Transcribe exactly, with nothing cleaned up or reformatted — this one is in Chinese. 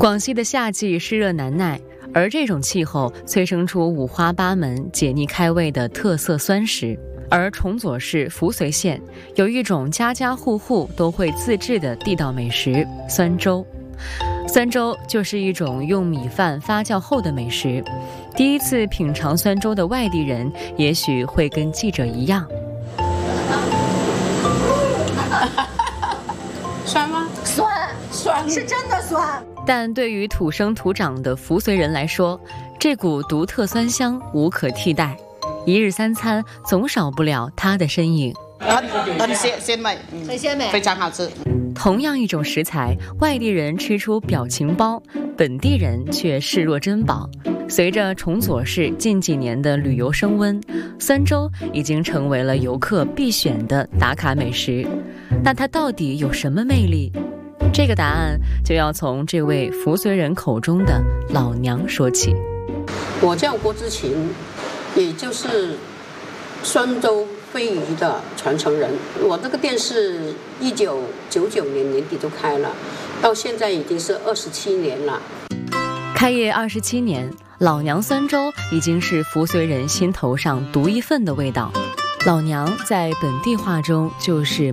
广西的夏季湿热难耐，而这种气候催生出五花八门、解腻开胃的特色酸食。而崇左市扶绥县有一种家家户户都会自制的地道美食——酸粥。酸粥就是一种用米饭发酵后的美食。第一次品尝酸粥的外地人，也许会跟记者一样。 酸吗？ 酸，酸是真的酸。 但对于土生土长的扶绥人来说，这股独特酸香无可替代。一日三餐总少不了它的身影。 很鲜鲜美， 很鲜美， 非常好吃。 同样一种食材，外地人吃出表情包，本地人却视若珍宝。随着崇左市近几年的旅游升温，酸粥已经成为了游客必选的打卡美食。那它到底有什么魅力？这个答案就要从这位扶绥人口中的老娘说起。 我叫郭之琴，也就是酸粥鲱鱼的传承人。我这个店是一九九九年年底就开了，到现在已经是二十七年了。 开业二十七年，老娘酸粥已经是扶绥人心头上独一份的味道。老娘在本地话中就是